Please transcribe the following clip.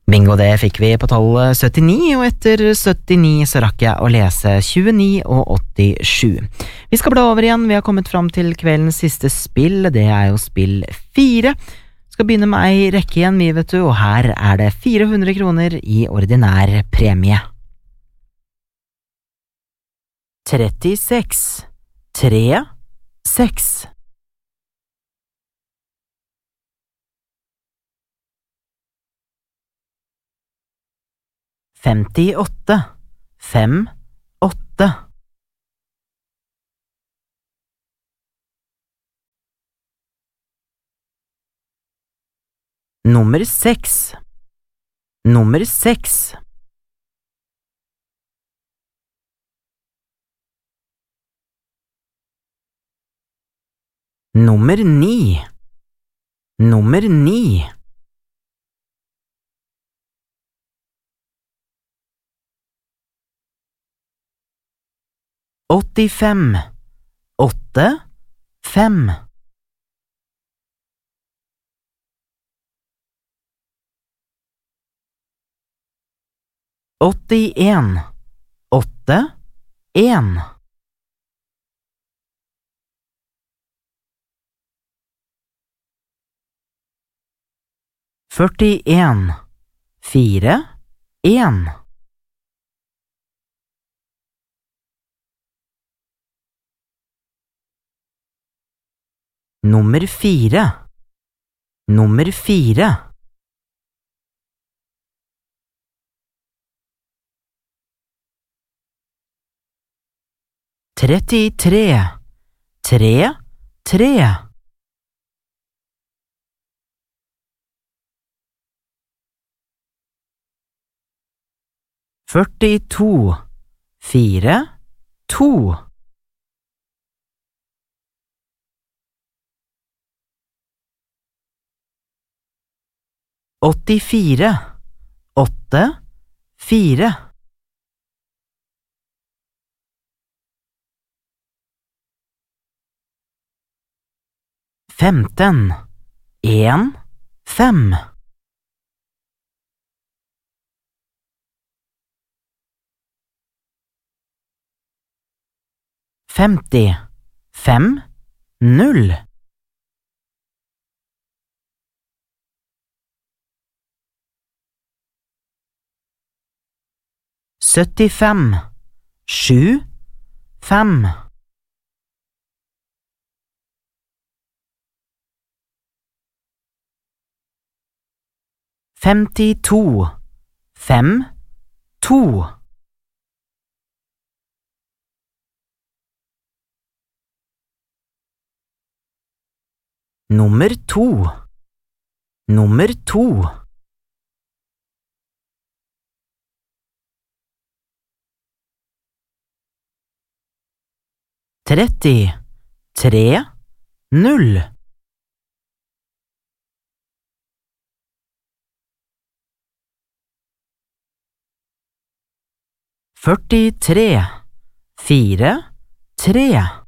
Bingo, det fikk vi på tallet 79, og etter 79 så rakk jeg å lese 29 og 87. Vi skal bla over igjen, vi har kommet fram til kveldens siste spill, det er jo spill 4. Skal begynne med ei rekke igjen, vi vet du, og her er det 400 kroner i ordinær premie. 36, 3, 6. 58, 5, 8. Nummer 6, nummer 6. Nummer 9, nummer 9. Åttifem, 8, 5. Åttien, 8, 1. Førtien, 4, 1. Nummer 4, nummer 4. 33, 3, 3. 42, 4, 2. 84, 8, 4. 15, 1, 5. 50, 5, 0. 75, 7, 5. 52, 5, 2. 2, nummer 2. 30, 3, 0. 43, 4, 3.